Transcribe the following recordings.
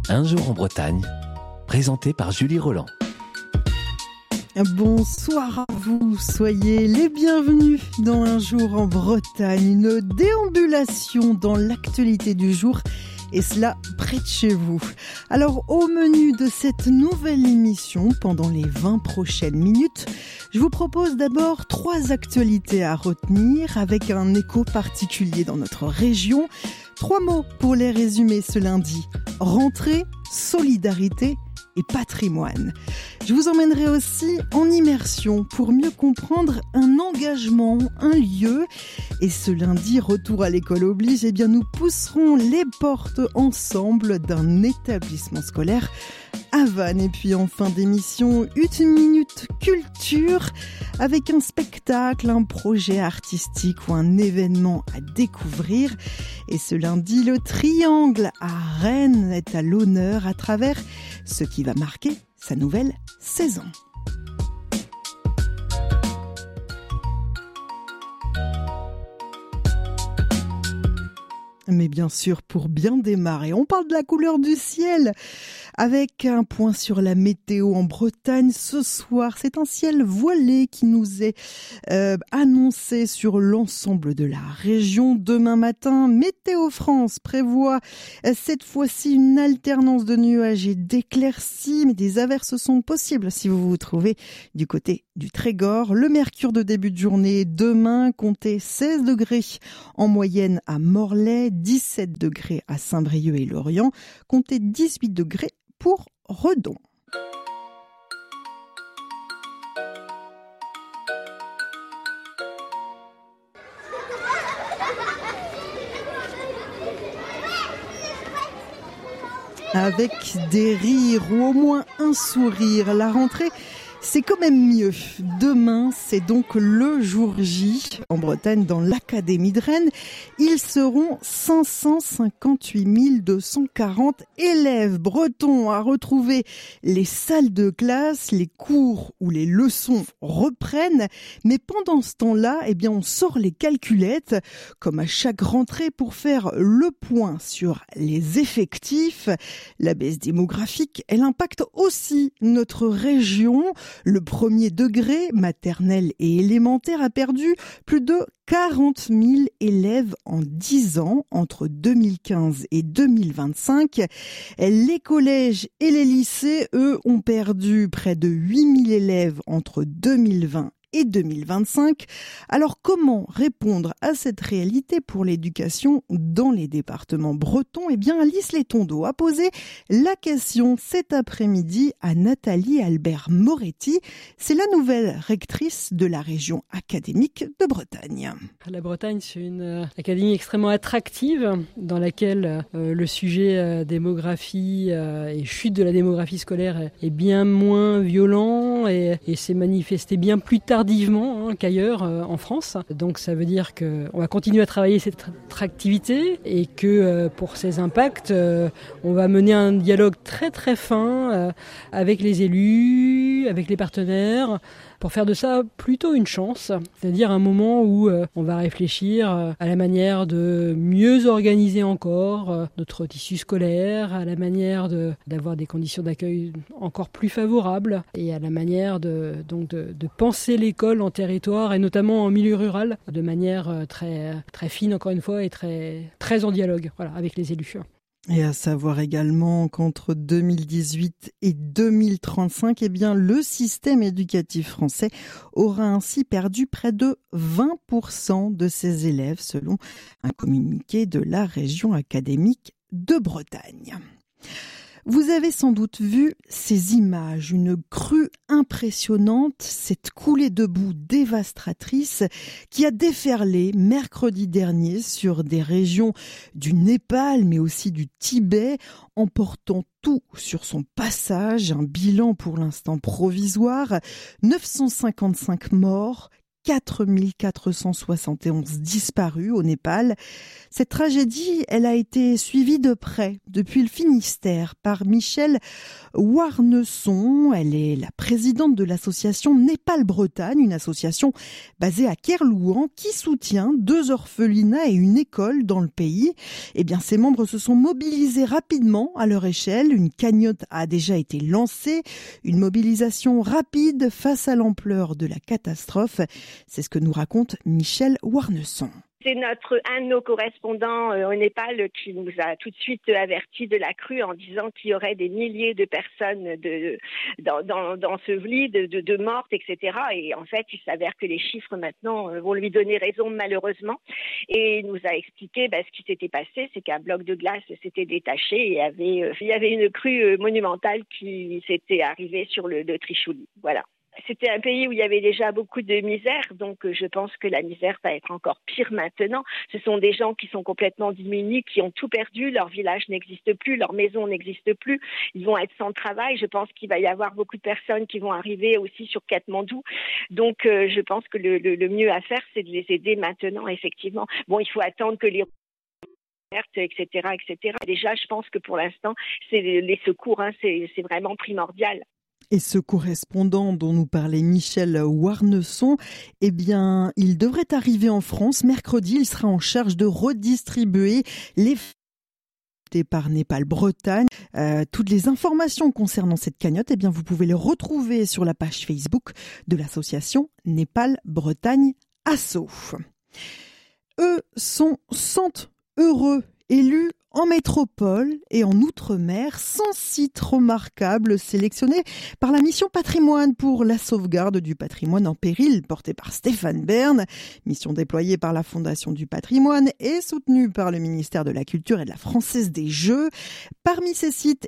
Un jour en Bretagne, présenté par Julie Roland. Bonsoir à vous, soyez les bienvenus dans Un jour en Bretagne, une déambulation dans l'actualité du jour, et cela près de chez vous. Alors au menu de cette nouvelle émission, pendant les 20 prochaines minutes, je vous propose d'abord 3 actualités à retenir avec un écho particulier dans notre région. 3 mots pour les résumer ce lundi: rentrée, solidarité et patrimoine. Je vous emmènerai aussi en immersion pour mieux comprendre un engagement, un lieu. Et ce lundi, retour à l'école oblige, eh bien nous pousserons les portes ensemble d'un établissement scolaire à Vannes. Et puis en fin d'émission, une minute culture avec un spectacle, un projet artistique ou un événement à découvrir. Et ce lundi, le triangle à Rennes est à l'honneur à travers ce qui va marquer sa nouvelle saison. Mais bien sûr, pour bien démarrer, on parle de la couleur du ciel avec un point sur la météo en Bretagne. Ce soir, c'est un ciel voilé qui nous est annoncé sur l'ensemble de la région. Demain matin, Météo France prévoit cette fois-ci une alternance de nuages et d'éclaircies, mais des averses sont possibles si vous vous trouvez du côté du Trégor. Le mercure de début de journée, demain, comptez 16 degrés en moyenne à Morlaix, 17 degrés à Saint-Brieuc et Lorient, comptez 18 degrés pour Redon. Avec des rires ou au moins un sourire, la rentrée, c'est quand même mieux. Demain, c'est donc le jour J en Bretagne dans l'Académie de Rennes. Ils seront 558 240 élèves bretons à retrouver les salles de classe, les cours où les leçons reprennent. Mais pendant ce temps-là, eh bien, on sort les calculettes, comme à chaque rentrée, pour faire le point sur les effectifs. La baisse démographique, elle impacte aussi notre région. Le premier degré, maternelle et élémentaire, a perdu plus de 40 000 élèves en 10 ans, entre 2015 et 2025. Les collèges et les lycées, eux, ont perdu près de 8 000 élèves entre 2020 et 2025. Alors comment répondre à cette réalité pour l'éducation dans les départements bretons ? Eh bien, Alice Letondeau a posé la question cet après-midi à Nathalie Albert-Moretti. C'est la nouvelle rectrice de la région académique de Bretagne. La Bretagne, c'est une académie extrêmement attractive dans laquelle le sujet démographie et chute de la démographie scolaire est bien moins violent et s'est manifesté bien plus tardivement qu'ailleurs en France. Donc ça veut dire qu'on va continuer à travailler cette attractivité et que pour ces impacts, on va mener un dialogue très très fin avec les élus, avec les partenaires, pour faire de ça plutôt une chance, c'est-à-dire un moment où on va réfléchir à la manière de mieux organiser encore notre tissu scolaire, à la manière d'avoir des conditions d'accueil encore plus favorables et à la manière de penser l'école en territoire et notamment en milieu rural de manière très, très fine encore une fois et très, très en dialogue avec les élus. Et à savoir également qu'entre 2018 et 2035, eh bien, le système éducatif français aura ainsi perdu près de 20% de ses élèves, selon un communiqué de la région académique de Bretagne. Vous avez sans doute vu ces images, une crue impressionnante, cette coulée de boue dévastatrice qui a déferlé mercredi dernier sur des régions du Népal mais aussi du Tibet, emportant tout sur son passage. Un bilan pour l'instant provisoire, 955 morts, 4471 disparus au Népal. Cette tragédie, elle a été suivie de près depuis le Finistère par Michèle Warneson. Elle est la présidente de l'association Népal-Bretagne, une association basée à Kerlouan qui soutient 2 orphelinats et une école dans le pays. Eh bien, ses membres se sont mobilisés rapidement à leur échelle. Une cagnotte a déjà été lancée, une mobilisation rapide face à l'ampleur de la catastrophe. C'est ce que nous raconte Michèle Warneson. C'est un de nos correspondants au Népal qui nous a tout de suite avertis de la crue en disant qu'il y aurait des milliers de personnes ensevelies, de mortes, etc. Et en fait, il s'avère que les chiffres maintenant vont lui donner raison malheureusement. Et il nous a expliqué ce qui s'était passé, c'est qu'un bloc de glace s'était détaché et il y avait une crue monumentale qui s'était arrivée sur le Trichouli. Voilà. C'était un pays où il y avait déjà beaucoup de misère, donc je pense que la misère va être encore pire maintenant. Ce sont des gens qui sont complètement démunis, qui ont tout perdu, leur village n'existe plus, leur maison n'existe plus, ils vont être sans travail. Je pense qu'il va y avoir beaucoup de personnes qui vont arriver aussi sur Katmandou. Donc je pense que le mieux à faire, c'est de les aider maintenant, effectivement. Bon, il faut attendre que les etc. Déjà, je pense que pour l'instant, c'est les secours, c'est vraiment primordial. Et ce correspondant dont nous parlait Michèle Warneson, eh bien, il devrait arriver en France mercredi. Il sera en charge de redistribuer les par Népal-Bretagne. Toutes les informations concernant cette cagnotte, eh bien, vous pouvez les retrouver sur la page Facebook de l'association Népal-Bretagne Asso. Eux sont heureux, élus en métropole et en outre-mer, 100 sites remarquables sélectionnés par la mission patrimoine pour la sauvegarde du patrimoine en péril, portée par Stéphane Bern, mission déployée par la Fondation du patrimoine et soutenue par le ministère de la Culture et de la Française des Jeux. Parmi ces sites,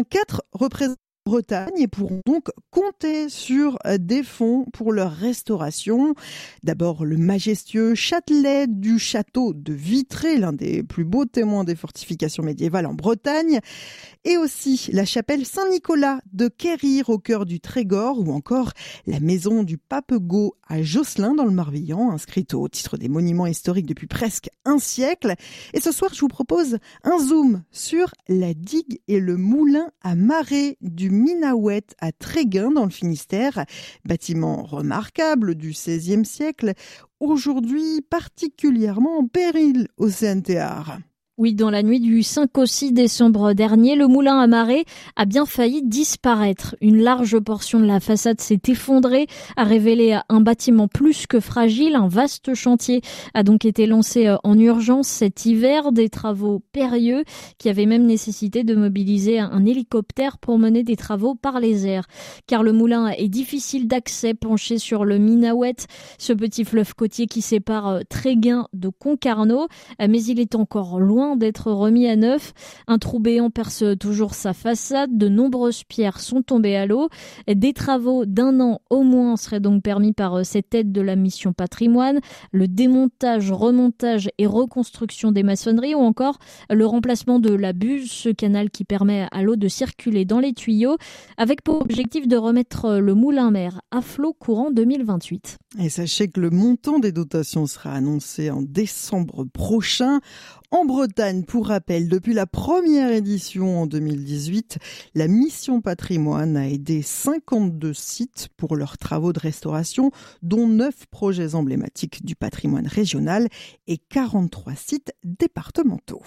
4 représentants Bretagne et pourront donc compter sur des fonds pour leur restauration. D'abord, le majestueux Châtelet du château de Vitré, l'un des plus beaux témoins des fortifications médiévales en Bretagne, et aussi la chapelle Saint-Nicolas de Quérir au cœur du Trégor, ou encore la maison du Pape Gau à Josselin dans le Morbihan, inscrite au titre des monuments historiques depuis presque un siècle. Et ce soir, je vous propose un zoom sur la digue et le moulin à marée du Minahouet à Tréguin dans le Finistère, bâtiment remarquable du XVIe siècle, aujourd'hui particulièrement en péril au CNTR. Oui, dans la nuit du 5 au 6 décembre dernier, le moulin à marée a bien failli disparaître. Une large portion de la façade s'est effondrée, a révélé un bâtiment plus que fragile. Un vaste chantier a donc été lancé en urgence cet hiver. Des travaux périlleux qui avaient même nécessité de mobiliser un hélicoptère pour mener des travaux par les airs. Car le moulin est difficile d'accès, penché sur le Minahouet, ce petit fleuve côtier qui sépare Tréguin de Concarneau. Mais il est encore loin d'être remis à neuf. Un trou béant perce toujours sa façade. De nombreuses pierres sont tombées à l'eau. Des travaux d'1 an au moins seraient donc permis par cette aide de la mission patrimoine. Le démontage, remontage et reconstruction des maçonneries ou encore le remplacement de la buse, ce canal qui permet à l'eau de circuler dans les tuyaux, avec pour objectif de remettre le moulin-mer à flot courant 2028. Et sachez que le montant des dotations sera annoncé en décembre prochain. En Bretagne, pour rappel, depuis la première édition en 2018, la mission patrimoine a aidé 52 sites pour leurs travaux de restauration, dont 9 projets emblématiques du patrimoine régional et 43 sites départementaux.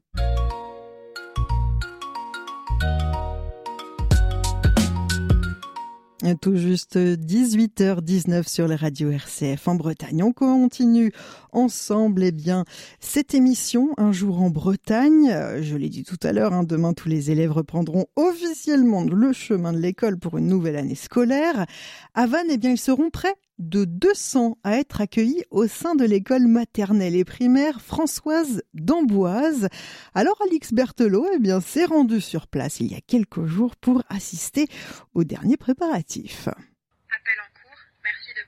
Tout juste 18h19 sur les radios RCF en Bretagne. On continue ensemble cette émission Un jour en Bretagne. Je l'ai dit tout à l'heure, demain tous les élèves reprendront officiellement le chemin de l'école pour une nouvelle année scolaire. À Vannes, ils seront prêts de 200 à être accueillis au sein de l'école maternelle et primaire Françoise d'Amboise. Alors Alix Berthelot s'est rendu sur place il y a quelques jours pour assister aux derniers préparatifs. Appel en cours, merci de patienter.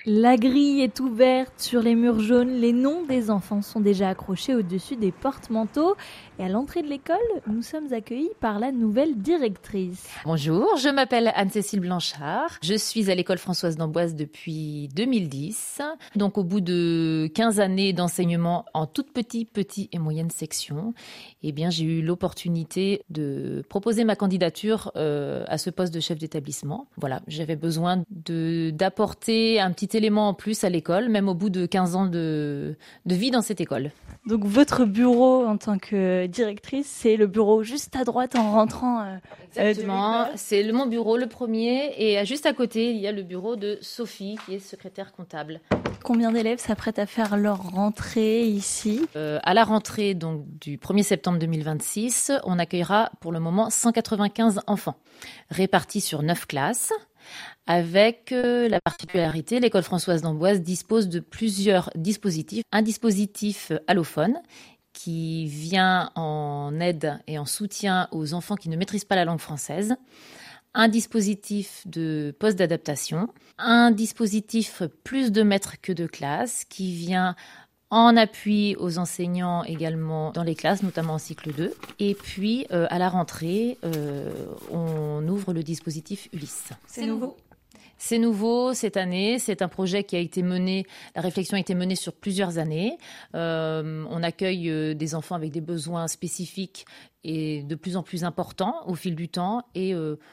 La grille est ouverte sur les murs jaunes. Les noms des enfants sont déjà accrochés au-dessus des porte-manteaux. Et à l'entrée de l'école, nous sommes accueillis par la nouvelle directrice. Bonjour, je m'appelle Anne-Cécile Blanchard. Je suis à l'école Françoise d'Amboise depuis 2010. Donc au bout de 15 années d'enseignement en toute petite et moyenne section, eh bien, j'ai eu l'opportunité de proposer ma candidature à ce poste de chef d'établissement. Voilà, j'avais besoin d'apporter un petit élément en plus à l'école, même au bout de 15 ans de vie dans cette école. Donc votre bureau en tant que directrice, c'est le bureau juste à droite en rentrant. Exactement, c'est mon bureau, le premier, et juste à côté, il y a le bureau de Sophie, qui est secrétaire comptable. Combien d'élèves s'apprêtent à faire leur rentrée ici ? À la rentrée donc, du 1er septembre 2026, on accueillera pour le moment 195 enfants, répartis sur 9 classes. Avec la particularité, l'école Françoise d'Amboise dispose de plusieurs dispositifs. Un dispositif allophone qui vient en aide et en soutien aux enfants qui ne maîtrisent pas la langue française. Un dispositif de poste d'adaptation. Un dispositif plus de maîtres que de classes qui vient en appui aux enseignants également dans les classes, notamment en cycle 2. Et puis, à la rentrée, on ouvre le dispositif Ulysse. C'est nouveau. C'est nouveau cette année, c'est un projet qui a été mené, la réflexion a été menée sur plusieurs années. On accueille des enfants avec des besoins spécifiques et de plus en plus importants au fil du temps. Et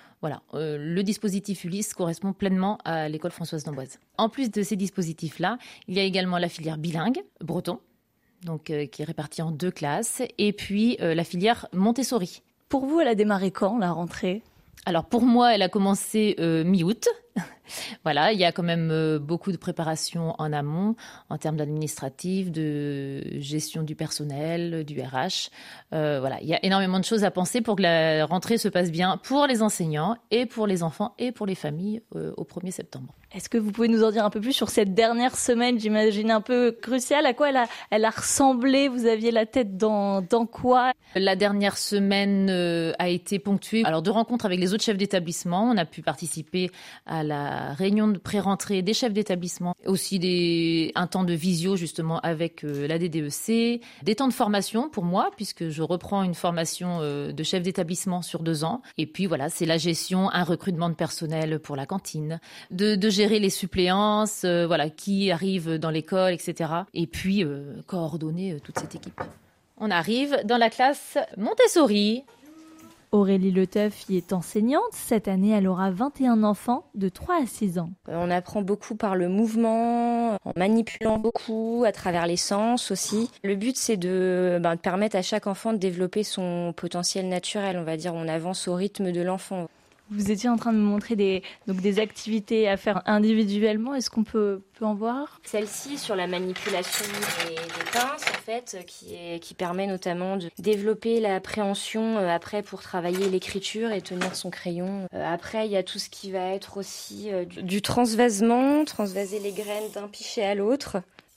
le dispositif Ulysse correspond pleinement à l'école Françoise d'Amboise. En plus de ces dispositifs-là, il y a également la filière bilingue, breton, donc, qui est répartie en 2 classes, et puis la filière Montessori. Pour vous, elle a démarré quand, la rentrée ? Alors pour moi, elle a commencé mi-août. Voilà, il y a quand même beaucoup de préparation en amont en termes d'administratif, de gestion du personnel, du RH. Il y a énormément de choses à penser pour que la rentrée se passe bien pour les enseignants et pour les enfants et pour les familles au 1er septembre. Est-ce que vous pouvez nous en dire un peu plus sur cette dernière semaine, j'imagine un peu cruciale ? À quoi elle a ressemblé ? Vous aviez la tête dans quoi ? La dernière semaine a été ponctuée de rencontres avec les autres chefs d'établissement. On a pu participer à la réunion de pré-rentrée des chefs d'établissement, aussi un temps de visio justement avec la DDEC, des temps de formation pour moi puisque je reprends une formation de chef d'établissement sur 2 ans. Et puis voilà, c'est la gestion, un recrutement de personnel pour la cantine, de gérer les suppléances, qui arrivent dans l'école, etc. Et puis coordonner toute cette équipe. On arrive dans la classe Montessori. Aurélie Leteuf y est enseignante. Cette année, elle aura 21 enfants de 3 à 6 ans. On apprend beaucoup par le mouvement, en manipulant beaucoup, à travers les sens aussi. Le but, c'est de permettre à chaque enfant de développer son potentiel naturel. On va dire, on avance au rythme de l'enfant. Vous étiez en train de me montrer des activités à faire individuellement. Est-ce qu'on peut en voir ? Celle-ci sur la manipulation des pinces, en fait, qui permet notamment de développer l'appréhension après pour travailler l'écriture et tenir son crayon. Après, il y a tout ce qui va être aussi du transvasement, transvaser les graines d'un pichet à l'autre.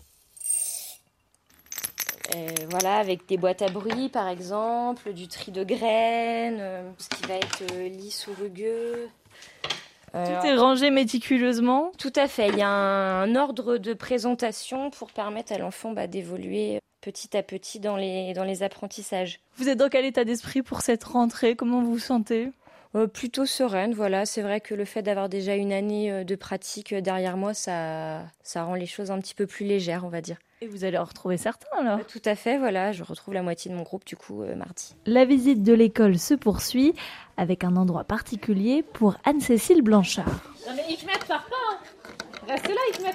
Avec des boîtes à bruit par exemple, du tri de graines, ce qui va être lisse ou rugueux. Tout est rangé méticuleusement. Tout à fait, il y a un ordre de présentation pour permettre à l'enfant d'évoluer petit à petit dans les apprentissages. Vous êtes dans quel état d'esprit pour cette rentrée ? Comment vous vous sentez ? Plutôt sereine, voilà. C'est vrai que le fait d'avoir déjà une année de pratique derrière moi, ça rend les choses un petit peu plus légères, on va dire. Et vous allez en retrouver certains alors ? Tout à fait, voilà. Je retrouve la moitié de mon groupe du coup mardi. La visite de l'école se poursuit avec un endroit particulier pour Anne-Cécile Blanchard. Non mais Hikmet, pars pas hein. Reste là Hikmet.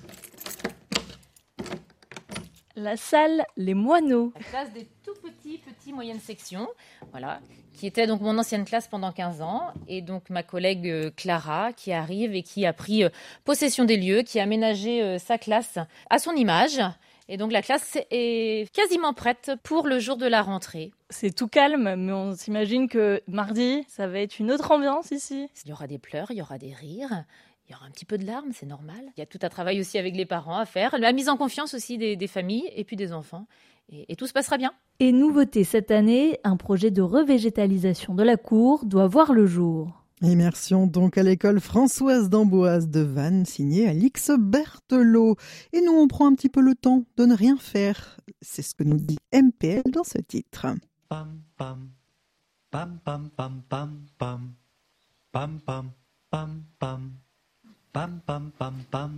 La salle Les Moineaux. La classe des tout petits moyennes sections, qui était donc mon ancienne classe pendant 15 ans. Et donc ma collègue Clara qui arrive et qui a pris possession des lieux, qui a aménagé sa classe à son image. Et donc la classe est quasiment prête pour le jour de la rentrée. C'est tout calme, mais on s'imagine que mardi, ça va être une autre ambiance ici. Il y aura des pleurs, il y aura des rires. Il y aura un petit peu de larmes, c'est normal. Il y a tout un travail aussi avec les parents à faire, la mise en confiance aussi des familles et puis des enfants. Et tout se passera bien. Et nouveauté cette année, un projet de revégétalisation de la cour doit voir le jour. Immersion donc à l'école Françoise d'Amboise de Vannes, signée Alix Berthelot. Et nous, on prend un petit peu le temps de ne rien faire. C'est ce que nous dit MPL dans ce titre. Pam pam pam pam pam pam pam pam pam pam pam pam pam pam pam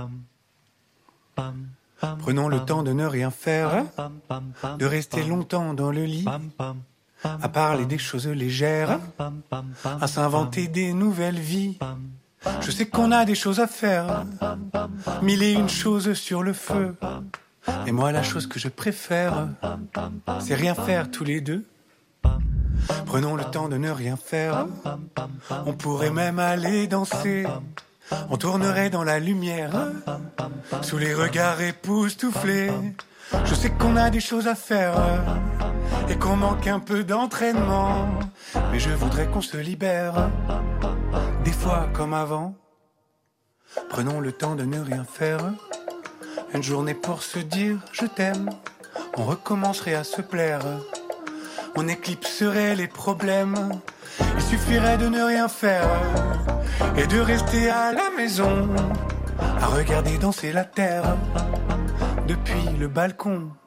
pam pam. Prenons le temps de ne rien faire, de rester longtemps dans le lit, à parler des choses légères, à s'inventer des nouvelles vies. Je sais qu'on a des choses à faire, 1001 choses sur le feu. Et moi, la chose que je préfère, c'est rien faire tous les deux. Prenons le temps de ne rien faire, on pourrait même aller danser. On tournerait dans la lumière, sous les regards époustouflés. Je sais qu'on a des choses à faire, et qu'on manque un peu d'entraînement. Mais je voudrais qu'on se libère, des fois comme avant. Prenons le temps de ne rien faire, une journée pour se dire je t'aime. On recommencerait à se plaire, on éclipserait les problèmes. Il suffirait de ne rien faire et de rester à la maison, à regarder danser la terre depuis le balcon.